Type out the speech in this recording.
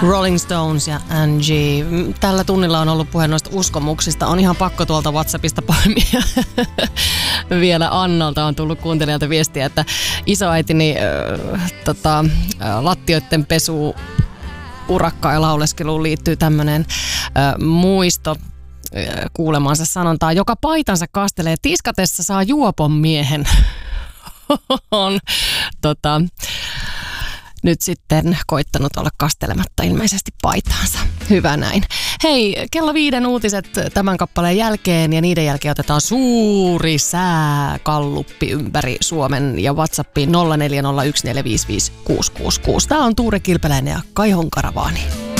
Rolling Stones ja Angie. Tällä tunnilla on ollut puhe noista uskomuksista. On ihan pakko tuolta WhatsAppista poimia. Vielä Annalta on tullut kuuntelijalta viestiä, että isoäitini lattioiden pesu urakkaan ja lauleskeluun liittyy tämmöinen muisto kuulemansa sanontaa, joka paitansa kastelee tiskatessa saa juopon miehen. On nyt sitten koittanut olla kastelematta ilmeisesti paitaansa. Hyvä näin. Hei, kello 5 uutiset tämän kappaleen jälkeen ja niiden jälkeen otetaan suuri sääkalluppi ympäri Suomen ja WhatsAppiin 0401455666. Tää on Tuure Kilpeläinen ja Kaihon Karavaani.